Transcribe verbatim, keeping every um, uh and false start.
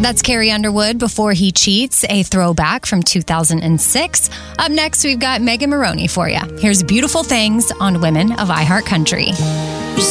That's Carrie Underwood, Before He Cheats, a throwback from two thousand six. Up next, we've got Megan Maroney for you. Here's Beautiful Things on Women of iHeart Country.